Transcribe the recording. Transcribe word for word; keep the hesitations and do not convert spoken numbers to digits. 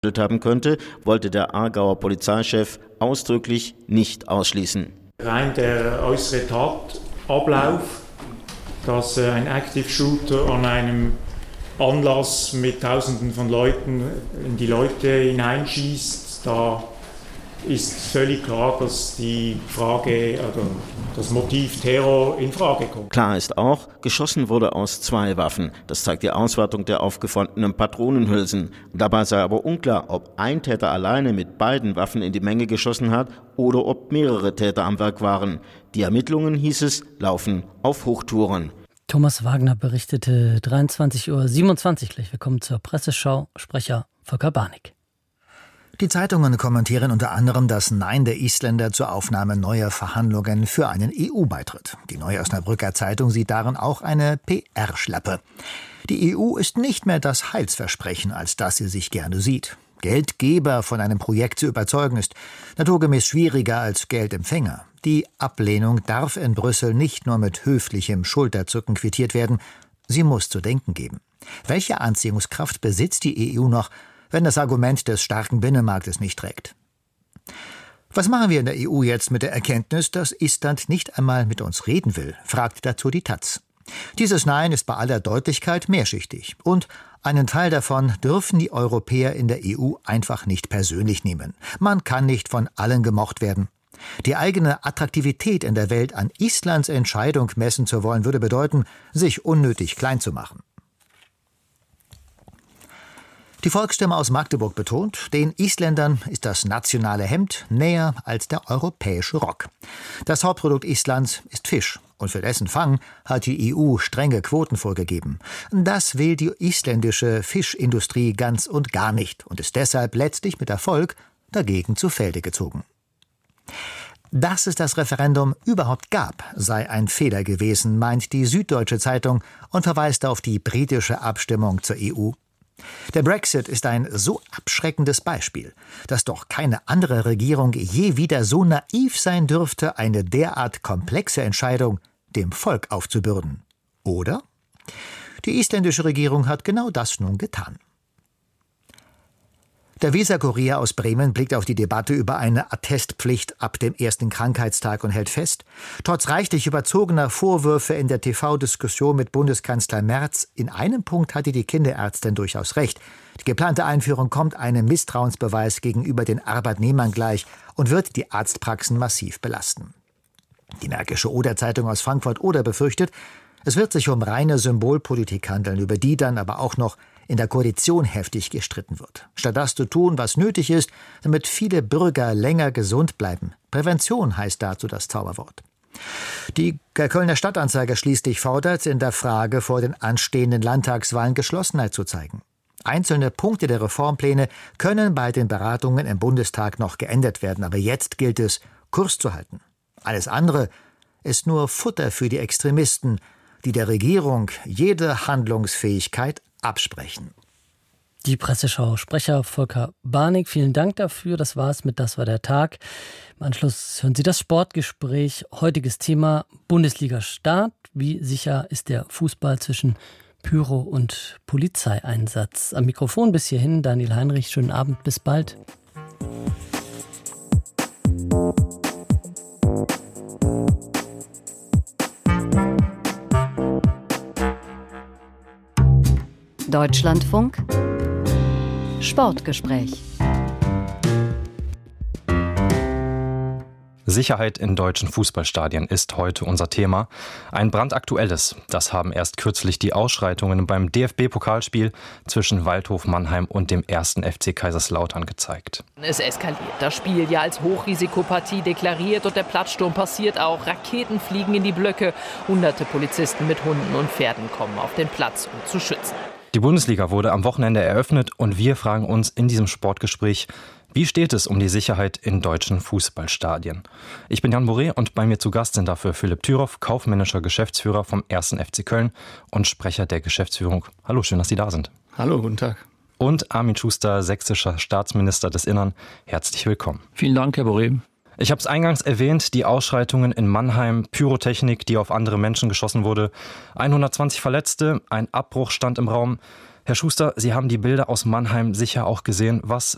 haben könnte, wollte der Aargauer Polizeichef ausdrücklich nicht ausschließen. Rein der äußere Tatablauf, dass ein Active Shooter an einem Anlass mit Tausenden von Leuten in die Leute hineinschießt, da ist völlig klar, dass die Frage, also das Motiv Terror in Frage kommt. Klar ist auch, geschossen wurde aus zwei Waffen. Das zeigt die Auswertung der aufgefundenen Patronenhülsen. Dabei sei aber unklar, ob ein Täter alleine mit beiden Waffen in die Menge geschossen hat oder ob mehrere Täter am Werk waren. Die Ermittlungen, hieß es, laufen auf Hochtouren. Thomas Wagner berichtete dreiundzwanzig Uhr siebenundzwanzig gleich. Wir kommen zur Presseschau. Sprecher Volker Barnig. Die Zeitungen kommentieren unter anderem das Nein der Isländer zur Aufnahme neuer Verhandlungen für einen E U-Beitritt. Die Neue Osnabrücker Zeitung sieht darin auch eine P R-Schlappe. Die E U ist nicht mehr das Heilsversprechen, als das sie sich gerne sieht. Geldgeber von einem Projekt zu überzeugen ist naturgemäß schwieriger als Geldempfänger. Die Ablehnung darf in Brüssel nicht nur mit höflichem Schulterzucken quittiert werden, sie muss zu denken geben. Welche Anziehungskraft besitzt die E U noch, wenn das Argument des starken Binnenmarktes nicht trägt? Was machen wir in der E U jetzt mit der Erkenntnis, dass Island nicht einmal mit uns reden will, fragt dazu die Taz. Dieses Nein ist bei aller Deutlichkeit mehrschichtig und einen Teil davon dürfen die Europäer in der E U einfach nicht persönlich nehmen. Man kann nicht von allen gemocht werden. Die eigene Attraktivität in der Welt an Islands Entscheidung messen zu wollen, würde bedeuten, sich unnötig klein zu machen. Die Volksstimme aus Magdeburg betont, den Isländern ist das nationale Hemd näher als der europäische Rock. Das Hauptprodukt Islands ist Fisch und für dessen Fang hat die E U strenge Quoten vorgegeben. Das will die isländische Fischindustrie ganz und gar nicht und ist deshalb letztlich mit Erfolg dagegen zu Felde gezogen. Dass es das Referendum überhaupt gab, sei ein Fehler gewesen, meint die Süddeutsche Zeitung und verweist auf die britische Abstimmung zur E U. Der Brexit ist ein so abschreckendes Beispiel, dass doch keine andere Regierung je wieder so naiv sein dürfte, eine derart komplexe Entscheidung dem Volk aufzubürden. Oder? Die isländische Regierung hat genau das nun getan. Der Weser-Kurier aus Bremen blickt auf die Debatte über eine Attestpflicht ab dem ersten Krankheitstag und hält fest, trotz reichlich überzogener Vorwürfe in der T V-Diskussion mit Bundeskanzler Merz, in einem Punkt hatte die Kinderärztin durchaus recht. Die geplante Einführung kommt einem Misstrauensbeweis gegenüber den Arbeitnehmern gleich und wird die Arztpraxen massiv belasten. Die Märkische Oder-Zeitung aus Frankfurt-Oder befürchtet, es wird sich um reine Symbolpolitik handeln, über die dann aber auch noch in der Koalition heftig gestritten wird. Statt das zu tun, was nötig ist, damit viele Bürger länger gesund bleiben. Prävention heißt dazu das Zauberwort. Die Kölner Stadtanzeiger schließlich fordert, in der Frage vor den anstehenden Landtagswahlen Geschlossenheit zu zeigen. Einzelne Punkte der Reformpläne können bei den Beratungen im Bundestag noch geändert werden, aber jetzt gilt es, Kurs zu halten. Alles andere ist nur Futter für die Extremisten, die der Regierung jede Handlungsfähigkeit absprechen. Die Presseschau-Sprecher Volker Barnig, vielen Dank dafür. Das war's mit Das war der Tag. Im Anschluss hören Sie das Sportgespräch. Heutiges Thema Bundesliga-Start. Wie sicher ist der Fußball zwischen Pyro- und Polizeieinsatz? Am Mikrofon bis hierhin Daniel Heinrich. Schönen Abend, bis bald. Deutschlandfunk Sportgespräch. Sicherheit in deutschen Fußballstadien ist heute unser Thema. Ein brandaktuelles. Das haben erst kürzlich die Ausschreitungen beim D F B-Pokalspiel zwischen Waldhof Mannheim und dem ersten F C Kaiserslautern gezeigt. Es eskaliert. Das Spiel ja als Hochrisikopartie deklariert und der Platzsturm passiert auch. Raketen fliegen in die Blöcke. Hunderte Polizisten mit Hunden und Pferden kommen auf den Platz, um zu schützen. Die Bundesliga wurde am Wochenende eröffnet und wir fragen uns in diesem Sportgespräch, wie steht es um die Sicherheit in deutschen Fußballstadien? Ich bin Jan Boré und bei mir zu Gast sind dafür Philipp Thüroff, kaufmännischer Geschäftsführer vom ersten F C Köln und Sprecher der Geschäftsführung. Hallo, schön, dass Sie da sind. Hallo, guten Tag. Und Armin Schuster, sächsischer Staatsminister des Innern. Herzlich willkommen. Vielen Dank, Herr Boré. Ich habe es eingangs erwähnt, die Ausschreitungen in Mannheim, Pyrotechnik, die auf andere Menschen geschossen wurde, hundertzwanzig Verletzte, ein Abbruch stand im Raum. Herr Schuster, Sie haben die Bilder aus Mannheim sicher auch gesehen. Was